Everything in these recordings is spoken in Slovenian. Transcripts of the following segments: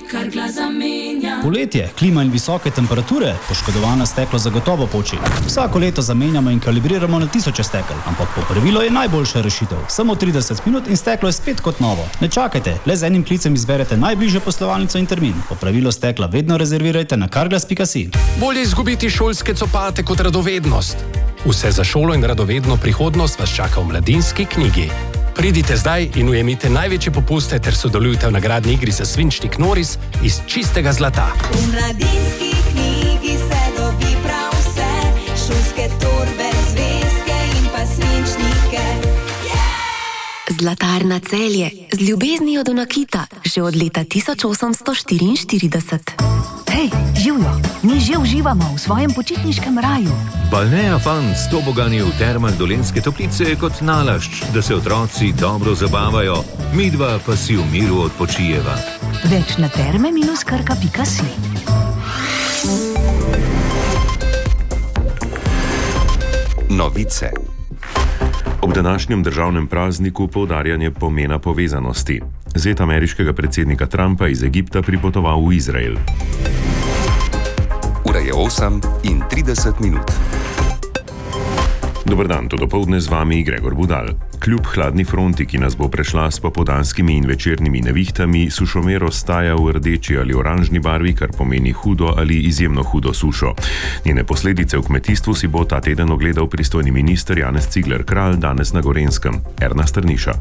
Kargla zamenja. Poletje, klima in visoke temperature, poškodovano steklo zagotovo poči. Vsako leto zamenjamo in kalibriramo na tisoče stekel, ampak popravilo je najboljša rešitev. Samo 30 minut in steklo je spet kot novo. Ne čakajte, le z enim klicem izberete najbližjo poslovalnico in termin. Popravilo stekla vedno rezervirajte na carglass.si. Bolje izgubiti šolske copate kot radovednost. Vse za šolo in radovedno prihodnost vas čaka v Mladinski knjigi. Pridite zdaj in ujemite največje popuste ter sodelujte v nagradni igri za svinčnik Noris iz čistega zlata. V Mladinski knjigi se dobi prav vse, šolske torbe, zvezke in pa svinčnike. Zlatarna Celje, z ljubeznijo do nakita, že od leta 1844. Hej, živjo, mi že uživamo v svojem počitniškem raju. Balnea Fun s tobogani v termah Dolenjske Toplice je kot nalašč, da se otroci dobro zabavajo, midva pa si v miru odpočijeva. Več na terme-krka.si. Novice. Ob današnjem državnem prazniku poudarjanje pomena povezanosti. Zet ameriškega predsednika Trumpa iz Egipta pripotoval v Izrael. Ura je 8:30. Dober dan, to dopoldne z vami Gregor Budal. Kljub hladni fronti, ki nas bo prešla s popoldanskimi in večernimi nevihtami, sušomer ostaja v rdeči ali oranžni barvi, kar pomeni hudo ali izjemno hudo sušo. Njene posledice v kmetijstvu si bo ta teden ogledal pristojni minister Janez Cigler Kralj danes na Gorenjskem. Erna Strniša.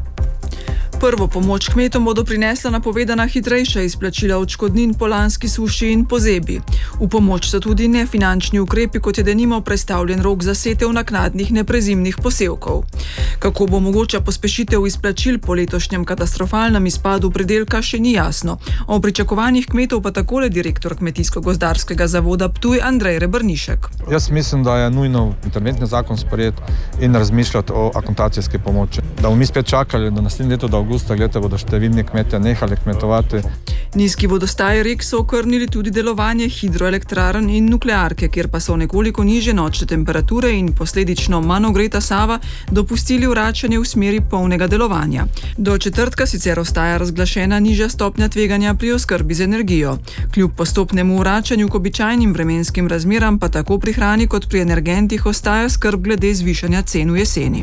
Prvo pomoč kmetom bodo prinesla napovedana hitrejša izplačila odškodnin po lanski suši in pozebi. V pomoč so tudi nefinančni ukrepi, kot je denimo prestavljen rok za setev naknadnih neprezimnih posevkov. Kako bo mogoča pospešitev izplačil po letošnjem katastrofalnem izpadu pridelka, še ni jasno. O pričakovanjih kmetov pa takole direktor Kmetijsko-gozdarskega zavoda Ptuj Andrej Rebrnišek. Jaz mislim, da je nujno interventni zakon sprejeti in razmišljati o akontacijski pomoči. Da bomo mi spet čakali do naslednje leto, do avgusta, bodo številni kmetje nehali kmetovati. Nizki vodostaji rek so okrnili tudi delovanje hidroelektrarn in nuklearke, kjer pa so nekoliko nižje nočne temperature in posledično manj ogreta Sava dopustili vračanje v smeri polnega delovanja. Do četrtka sicer ostaja razglašena nižja stopnja tveganja pri oskrbi z energijo. Kljub postopnemu vračanju k običajnim vremenskim razmeram pa tako pri hrani kot pri energentih ostaja skrb glede zvišanja cen v jeseni.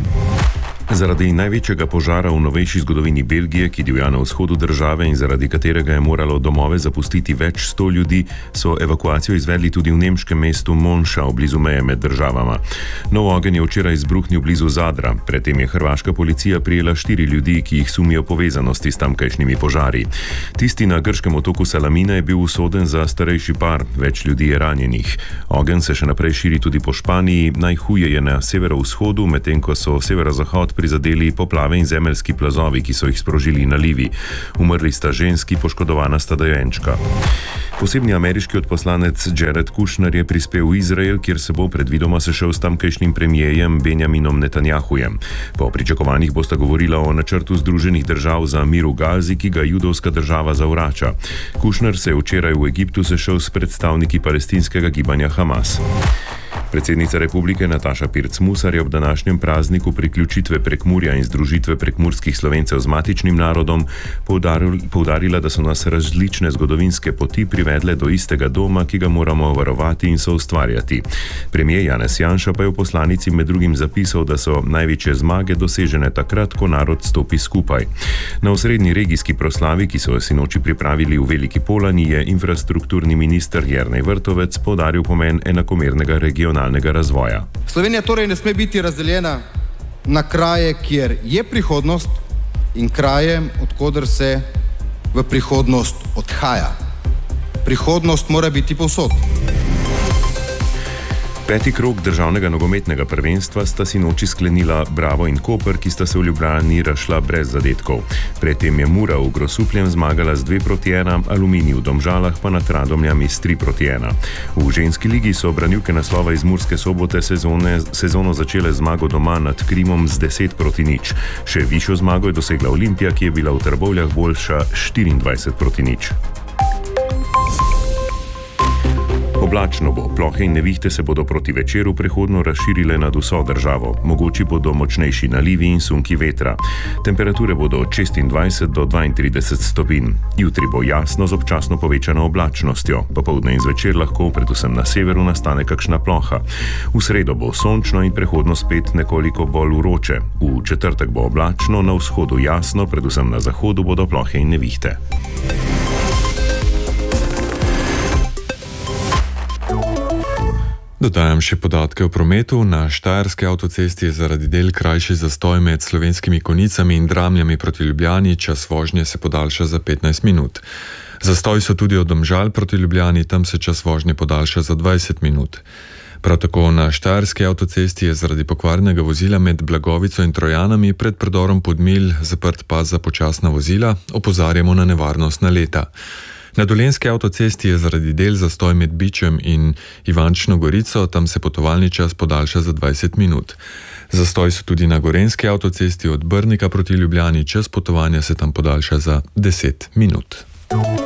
Zaradi največjega požara v novejši zgodovini Belgije, ki divja na vzhodu države in zaradi katerega je moralo domove zapustiti več 100 ljudi, so evakuacijo izvedli tudi v nemškem mestu Monša, blizu meje med državama. Nov ogenj je včeraj izbruhnil blizu Zadra. Predtem je hrvaška policija prijela 4 ljudi, ki jih sumijo povezanosti s tamkajšnjimi požari. Tisti na grškem otoku Salamina je bil usoden za starejši par, več ljudi je ranjenih. Ogenj se še naprej širi tudi po Španiji, najhuje je na severovzhodu, medtem ko so severozahod prizadeli poplave in zemeljski plazovi, ki so jih sprožili nalivi. Umrli sta ženski, poškodovana sta dojenčka. Posebni ameriški odposlanec Jared Kushner je prispel v Izrael, kjer se bo predvidoma sešel s tamkajšnjim premijejem Benjaminom Netanjahujem. Po pričakovanjih bosta govorila o načrtu Združenih držav za mir v Gazi, ki ga judovska država zavrača. Kushner se je včeraj v Egiptu sešel s predstavniki palestinskega gibanja Hamas. Predsednica republike Nataša Pirc Musar je ob današnjem prazniku priključitve Prekmurja in združitve prekmurskih Slovencev z matičnim narodom poudarila, da so nas različne zgodovinske poti privedle do istega doma, ki ga moramo varovati in soustvarjati. Premijer Janez Janša pa je v poslanici med drugim zapisal, da so največje zmage dosežene takrat, ko narod stopi skupaj. Na osrednji regijski proslavi, ki so jo sinoči pripravili v Veliki Polani, je infrastrukturni minister Jernej Vrtovec poudaril pomen enakomernega regionalnega razvoja. Slovenija torej ne sme biti razdeljena na kraje, kjer je prihodnost, in kraje, odkoder se v prihodnost odhaja. Prihodnost mora biti povsod. Peti krog državnega nogometnega prvenstva sta sinoči sklenila Bravo in Koper, ki sta se v Ljubljani razšla brez zadetkov. Predtem je Mura v Grosupljem zmagala z 2-1, Aluminij v Domžalah pa nad Radomljami s 3-1. V ženski ligi so branilke naslova iz Murske Sobote sezono začele zmago doma nad Krimom z 10-0. Še višjo zmago je dosegla Olimpija, ki je bila v Trbovljah boljša 24-0. Oblačno bo, plohe in nevihte se bodo proti večeru prehodno razširile nad vso državo. Mogoči bodo močnejši nalivi in sunki vetra. Temperature bodo od 26 do 32 stopinj. Jutri bo jasno z občasno povečano oblačnostjo. Popoldne in zvečer lahko, predvsem na severu, nastane kakšna ploha. V sredo bo sončno in prehodno spet nekoliko bolj vroče. V četrtek bo oblačno, na vzhodu jasno, predvsem na zahodu bodo plohe in nevihte. Dodajam še podatke o prometu. Na Štajerski avtocesti je zaradi del krajši zastoj med Slovenskimi Konjicami in Dramljami proti Ljubljani, čas vožnje se podaljša za 15 minut. Zastoj so tudi od Domžal proti Ljubljani, tam se čas vožnje podaljša za 20 minut. Prav tako na Štajerski avtocesti je zaradi pokvarnega vozila med Blagovico in Trojanami pred predorom Podmilj zaprt pas za počasna vozila, opozarjamo na nevarnost naleta. Na Dolenjski avtocesti je zaradi del zastoj med Bičem in Ivančno Gorico, tam se potovalni čas podaljša za 20 minut. Zastoj so tudi na Gorenjski avtocesti od Brnika proti Ljubljani, čas potovanja se tam podaljša za 10 minut.